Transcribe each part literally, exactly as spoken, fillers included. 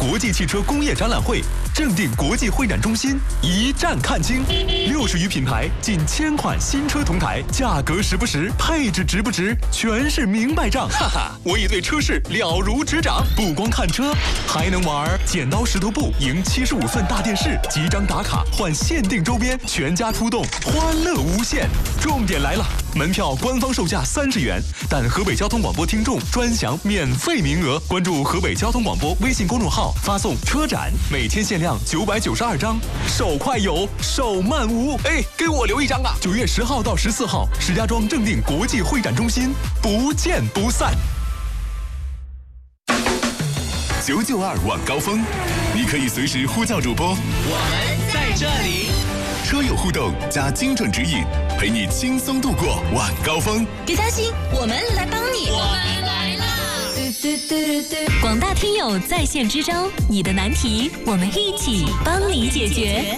国际汽车工业展览会，正定国际会展中心一站看清，六十余品牌，近千款新车同台，价格实不实，配置值不值，全是明白账。哈哈，我已对车市了如指掌，不光看车，还能玩剪刀石头布，赢七十五寸大电视，几张打卡换限定周边，全家出动，欢乐无限。重点来了，门票官方售价三十元，但河北交通广播听众专享免费名额。关注河北交通广播微信公众号，发送车展，每天限量九百九十二张，手快有，手慢无。哎，给我留一张啊！九月十号到十四号，石家庄正定国际会展中心，不见不散。九九二晚高峰，你可以随时呼叫主播， 我们在这里。 车友互动加精准指引，陪你轻松度过晚高峰。 别担心，我们来帮你。 我们来啦！ 广大听友在线支招，你的难题我们一起帮你解决。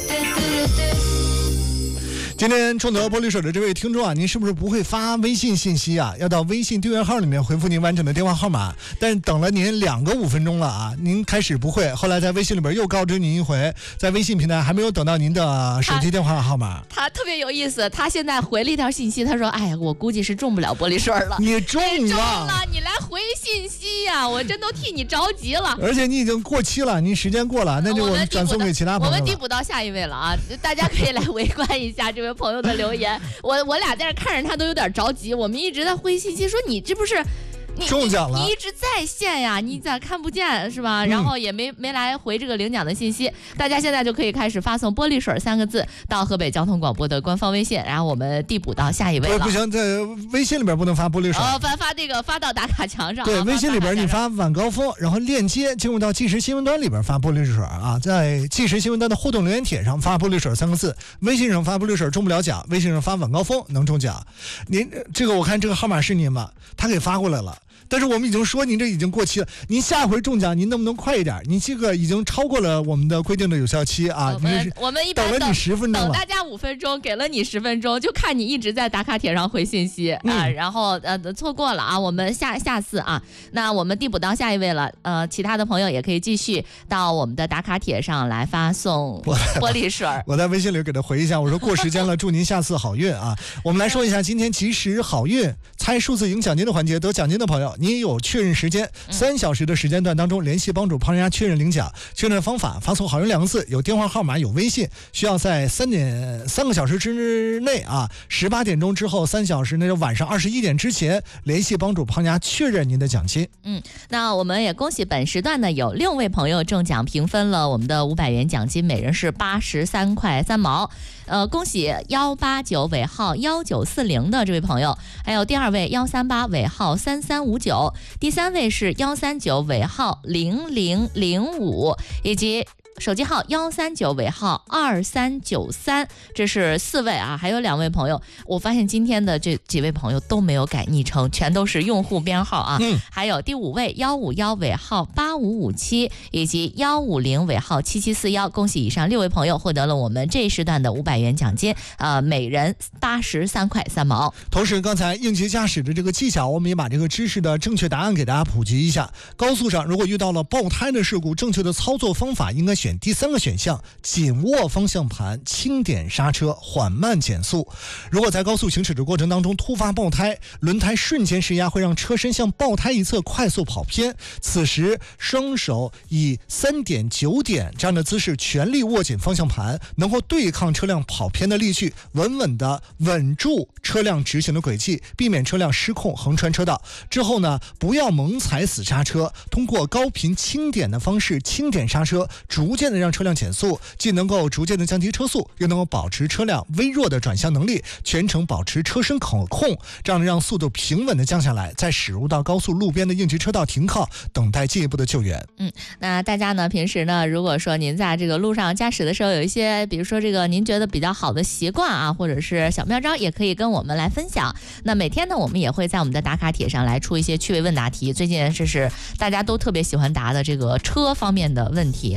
今天冲得玻璃水的这位听众啊，您是不是不会发微信信息啊？要到微信订阅号里面回复您完整的电话号码，但是等了您两个五分钟了啊，您开始不会，后来在微信里边又告知您一回，在微信平台还没有等到您的手机电话号码。 他, 他特别有意思，他现在回了一条信息，他说：“哎呀，我估计是中不了玻璃水了。” 你中了， 你中了，你来回信息呀、啊，我真都替你着急了。 而且你已经过期了，你时间过了，那就我们转送给其他朋友了。 我们递补到下一位了啊！大家可以来围观一下这位朋友的留言。我我俩在这看着他都有点着急，我们一直在回信息说你这不是你中奖了， 你一直在线呀，你咋看不见是吧？然后也没、嗯、没来回这个领奖的信息，大家现在就可以开始发送玻璃水三个字到河北交通广播的官方微信，然后我们递补到下一位了。 不行，在微信里边不能发玻璃水， 哦，发发这个发到打卡墙上。 对， 啊、 微信里边你发晚高峰，然后链接进入到即时新闻端里边发玻璃水啊，在即时新闻端的互动留言帖上发玻璃水三个字，微信上发玻璃水中不了奖，微信上发晚高峰能中奖。您这个我看这个号码是您吧？他给发过来了。但是我们已经说您这已经过期了，您下回中奖您能不能快一点？您这个已经超过了我们的规定的有效期啊！ 我们我们一般等了你十分钟了， 等大家五分钟，给了你十分钟，就看你一直在打卡帖上回信息、嗯、啊，然后呃错过了啊，我们下下次啊，那我们递补到下一位了，呃，其他的朋友也可以继续到我们的打卡帖上来发送玻璃水。 我在微信里给他回一下，我说过时间了，祝您下次好运啊！我们来说一下今天即时好运猜数字赢奖金的环节，得奖金的朋友。您有确认时间三小时的时间段当中联系帮主帮人家确认领奖，确认方法发送好运两个字，有电话号码有微信，需要在三点三个小时之内啊，十八点钟之后三小时，那就晚上二十一点之前联系帮主帮人家确认您的奖金。 嗯，那我们也恭喜本时段呢有六位朋友中奖，平分了我们的五百元奖金，每人是八十三块三毛。呃，恭喜幺八九尾号幺九四零的这位朋友，还有第二位幺三八尾号三三五九，第三位是幺三九尾号零零零五，以及手机号幺三九尾号二三九三，这是四位啊，还有两位朋友，我发现今天的这几位朋友都没有改昵称，全都是用户编号啊。嗯，还有第五位幺五幺尾号八五五七，以及幺五零尾号七七四幺，恭喜以上六位朋友获得了我们这一时段的五百元奖金，呃，每人八十三块三毛。 同时，刚才应急驾驶的这个技巧，我们也把这个知识的正确答案给大家普及一下。高速上如果遇到了爆胎的事故，正确的操作方法应该选第三个选项，紧握方向盘，轻点刹车，缓慢减速。如果在高速行驶的过程当中突发爆胎，轮胎瞬间施压会让车身向爆胎一侧快速跑偏，此时双手以三点九点这样的姿势全力握紧方向盘，能够对抗车辆跑偏的力矩，稳稳的稳住车辆直行的轨迹，避免车辆失控横穿车道。之后呢，不要猛踩死刹车，通过高频轻点的方式轻点刹车，逐渐的让车辆减速，既能够逐渐的降低车速，又能够保持车辆微弱的转向能力，全程保持车身可控，这样让速度平稳的降下来，再驶入到高速路边的应急车道停靠，等待进一步的救援。 嗯，那大家呢，平时呢，如果说您在这个路上驾驶的时候有一些，比如说这个您觉得比较好的习惯啊，或者是小妙招，也可以跟我们来分享。那每天呢，我们也会在我们的打卡帖上来出一些趣味问答题。最近这是大家都特别喜欢答的这个车方面的问题啊。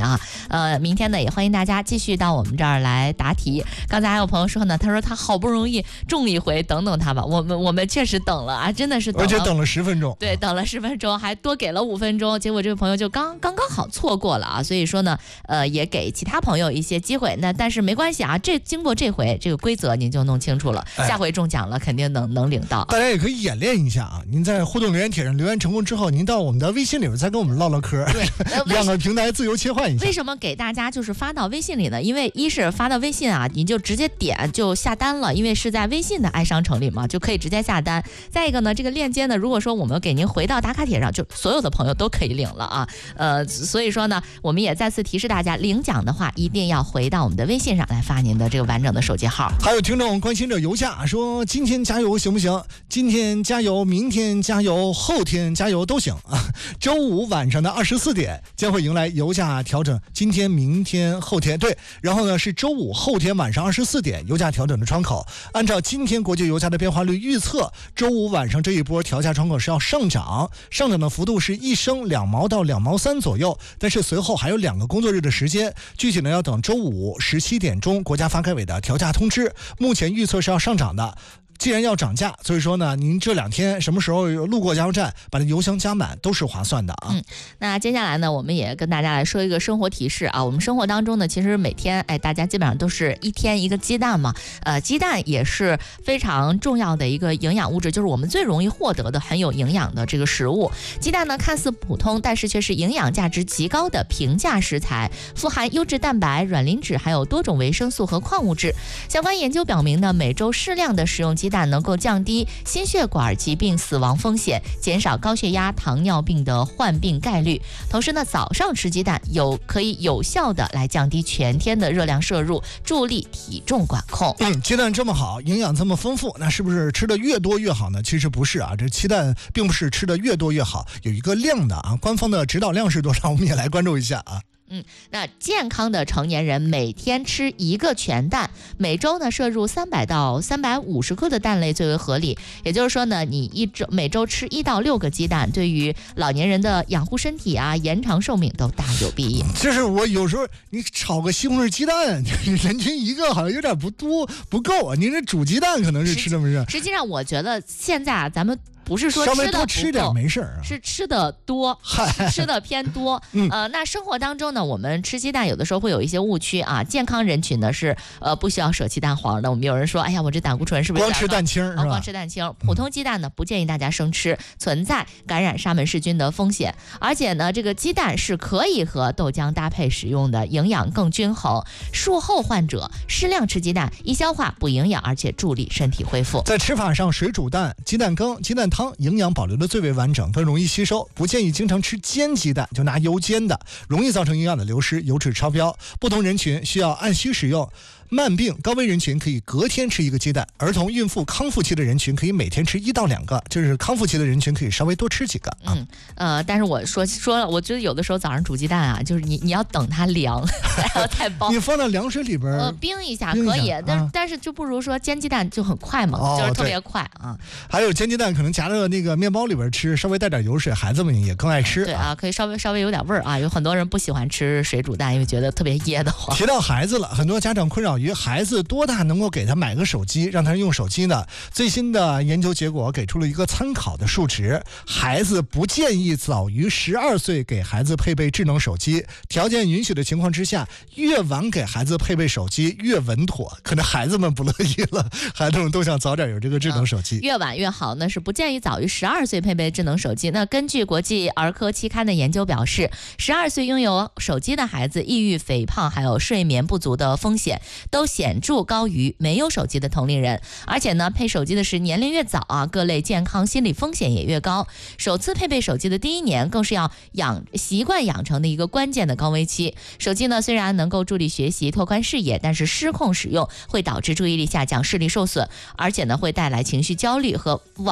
呃，明天呢也欢迎大家继续到我们这儿来答题。刚才还有朋友说呢，他说他好不容易中一回，等等他吧。我们我们确实等了啊，真的是等了， 而且等了十分钟， 对，等了十分钟，还多给了五分钟，结果这位朋友就刚刚刚好错过了啊。所以说呢，呃，也给其他朋友一些机会。那但是没关系啊，这经过这回这个规则您就弄清楚了，下回中奖了肯定能能领到。 大家也可以演练一下啊。您在互动留言帖上留言成功之后，您到我们的微信里边再跟我们唠唠嗑， 对， 两个平台自由切换一下。 为什么给大家就是发到微信里呢？因为一是发到微信啊，你就直接点就下单了，因为是在微信的爱商城里嘛，就可以直接下单。再一个呢，这个链接呢，如果说我们给您回到打卡帖上，就所有的朋友都可以领了啊。呃，所以说呢，我们也再次提示大家，领奖的话一定要回到我们的微信上来发您的这个完整的手机号。 还有听众关心着油价，说今天加油行不行？今天加油，明天加油，后天加油都行啊。周五晚上的二十四点将会迎来油价调整，今天、明天、后天，对，然后呢是周五后天晚上二十四点油价调整的窗口。按照今天国际油价的变化率预测，周五晚上这一波调价窗口是要上涨，上涨的幅度是一升两毛到两毛三左右，但是随后还有两个工作日的时间，具体呢要等周五十七点钟国家发改委的调价通知。目前预测是要上涨的。既然要涨价，所以说呢，您这两天什么时候路过加油站，把这油箱加满都是划算的啊。 嗯，那接下来呢，我们也跟大家来说一个生活提示啊。我们生活当中呢，其实每天，哎，大家基本上都是一天一个鸡蛋嘛。呃，鸡蛋也是非常重要的一个营养物质，就是我们最容易获得的很有营养的这个食物。鸡蛋呢，看似普通，但是却是营养价值极高的平价食材，富含优质蛋白、卵磷脂，还有多种维生素和矿物质。相关研究表明呢，每周适量的食用鸡蛋能够降低心血管疾病死亡风险，减少高血压、糖尿病的患病概率。同时呢，早上吃鸡蛋有可以有效的来降低全天的热量摄入，助力体重管控。 嗯，鸡蛋这么好，营养这么丰富，那是不是吃的越多越好呢？其实不是啊，这鸡蛋并不是吃的越多越好，有一个量的啊，官方的指导量是多少？我们也来关注一下啊。 嗯，那健康的成年人每天吃一个全蛋，每周呢摄入三百到三百五十克的蛋类最为合理。也就是说呢，你一周每周吃一到六个鸡蛋，对于老年人的养护身体啊、延长寿命都大有裨益。 就是我有时候你炒个西红柿鸡蛋，人均一个好像有点不多不够啊。您这煮鸡蛋可能是吃这么热。 实际上，我觉得现在啊，咱们不是说稍微吃的多吃点没事儿、啊， 是吃的多，吃的偏多。 嗯、 呃，那生活当中呢，我们吃鸡蛋有的时候会有一些误区啊。健康人群呢是呃不需要舍弃蛋黄的。我们有人说，哎呀，我这胆固醇是不是光吃蛋清是吧？ 光吃蛋清，普通鸡蛋呢不建议大家生吃，存在感染沙门氏菌的风险。而且呢，这个鸡蛋是可以和豆浆搭配使用的，营养更均衡。术后患者适量吃鸡蛋，易消化、补营养，而且助力身体恢复。 在吃法上，水煮蛋、鸡蛋羹、鸡蛋汤，营养保留的最为完整，更容易吸收。不建议经常吃煎鸡蛋，就拿油煎的，容易造成营养的流失，油脂超标。不同人群需要按需使用。慢病高危人群可以隔天吃一个鸡蛋，儿童、孕妇、康复期的人群可以每天吃一到两个，就是康复期的人群可以稍微多吃几个啊。 嗯呃，但是我说说了，我觉得有的时候早上煮鸡蛋啊，就是你你要等它凉，然后再包。 你放到凉水里边， 呃，冰一下可以，但、啊、但是就不如说煎鸡蛋就很快嘛，哦、就是特别快啊。 还有煎鸡蛋可能夹着那个面包里边吃，稍微带点油水，孩子们也更爱吃。 对啊，可以稍微稍微有点味儿啊。有很多人不喜欢吃水煮蛋，因为觉得特别噎得慌。 提到孩子了，很多家长困扰于孩子多。多大能够给他买个手机，让他用手机呢？最新的研究结果给出了一个参考的数值：孩子不建议早于十二岁给孩子配备智能手机，条件允许的情况之下，越晚给孩子配备手机越稳妥。可能孩子们不乐意了，孩子们都想早点有这个智能手机。 嗯、越晚越好呢，是不建议早于十二岁配备智能手机。那根据国际儿科期刊的研究表示，十二岁拥有手机的孩子，抑郁、肥胖还有睡眠不足的风险都显著高于没有手机的同龄人，而且呢，配手机的是年龄越早啊，各类健康心理风险也越高。首次配备手机的第一年，更是要养习惯养成的一个关键的高危期。手机呢，虽然能够助力学习、拓宽视野，但是失控使用会导致注意力下降、视力受损，而且呢，会带来情绪焦虑和网络安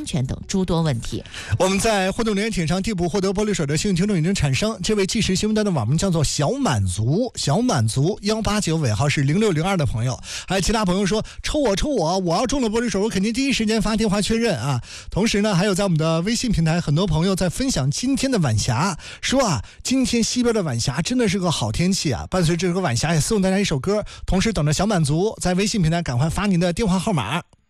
安全等诸多问题。 我们在互动留言帖上替补获得玻璃水的幸运听众已经产生，这位即时新闻端的网名叫做小满足，小满足一八九尾号是零六零二的朋友，还有其他朋友说抽我抽我，我要中了玻璃水，我肯定第一时间发电话确认啊。同时呢，还有在我们的微信平台，很多朋友在分享今天的晚霞，说啊，今天西边的晚霞真的是个好天气啊。伴随这个晚霞也送大家一首歌，同时等着小满足在微信平台赶快发您的电话号码。